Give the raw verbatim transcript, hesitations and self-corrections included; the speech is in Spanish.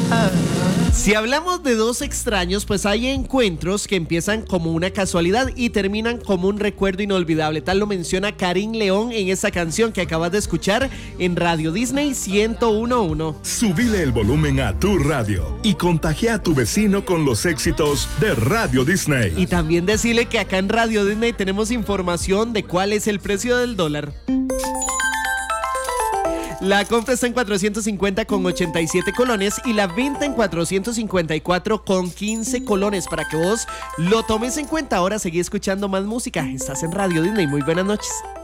Si hablamos de dos extraños, pues hay encuentros que empiezan como una casualidad y terminan como un recuerdo inolvidable. Tal lo menciona Karim León en esa canción que acabas de escuchar en Radio Disney ciento uno punto uno. Subile el volumen a tu radio y contagia a tu vecino con los éxitos de Radio Disney. Y también decirle que acá en Radio Disney tenemos información de cuál es el precio del dólar. La compra está en cuatrocientos cincuenta con ochenta y siete colones y la venta en cuatrocientos cincuenta y cuatro con quince colones para que vos lo tomes en cuenta. Ahora seguí escuchando más música. Estás en Radio Disney. Muy buenas noches.